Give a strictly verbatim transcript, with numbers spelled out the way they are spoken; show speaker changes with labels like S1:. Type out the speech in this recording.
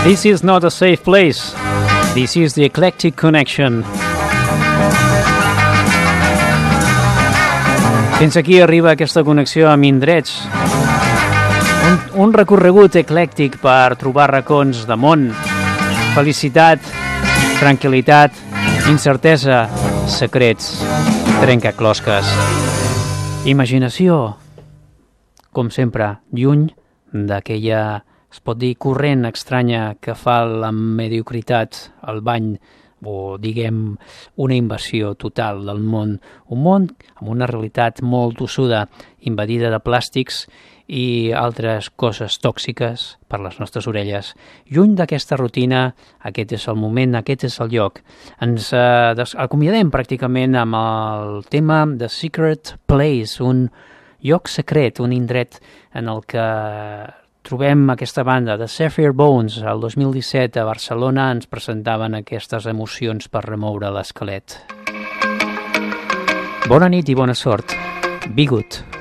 S1: This is not a safe place. This is the Eclectic Connection. Fins aquí arriba aquesta connexió amb indrets. Un, un recorregut eclèctic per trobar racons de món, felicitat, tranquil·litat, incertesa, secrets, trencaclosques. Imaginació, com sempre, lluny d'aquella, es pot dir, corrent estranya que fa la mediocritat al bany, o diguem una invasió total del món. Un món amb una realitat molt tossuda, invadida de plàstics i altres coses tòxiques per les nostres orelles. Lluny d'aquesta rutina, aquest és el moment, aquest és el lloc. Ens eh, acomiadem pràcticament amb el tema The Secret Place, un lloc secret, un indret en el que trobem aquesta banda de Sapphire Bones. El dos mil disset a Barcelona ens presentaven aquestes emocions per remoure l'esquelet. Bona nit i bona sort. Be good.